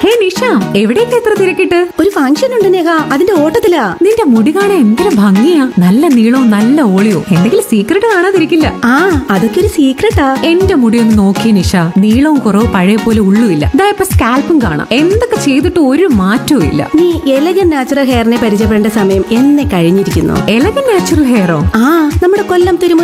ഹേ നിഷ, എവിടേക്ക് എത്ര തിരക്കിട്ട്? ഒരു ഫംഗ്ഷൻ ഉണ്ട് നേഹ, അതിന്റെ ഓട്ടത്തിലാ. നിന്റെ മുടി കാണാൻ എന്തൊരു ഭംഗിയാ, നല്ല നീളവും നല്ല ഓളിയോ. എന്തെങ്കിലും സീക്രട്ട് കാണാതിരിക്കില്ല. ആ, അതൊക്കെ ഒരു സീക്രട്ടാ. എന്റെ മുടി ഒന്ന് നോക്കി നിഷ, നീളവും കുറവ് പഴയ പോലെ ഉള്ളുമില്ല. ഇതാ ഇപ്പൊ സ്കാൽപ്പും കാണാം. എന്തൊക്കെ ചെയ്തിട്ട് ഒരു മാറ്റവും ഇല്ല. നീ എലഗൻ നാച്ചുറൽ ഹെയറിനെ പരിചയപ്പെടേണ്ട സമയം എന്നെ കഴിഞ്ഞിരിക്കുന്നു. Elegant natural ഹെയറോ? ആ, നമ്മുടെ കൊല്ലം തിരുമുറി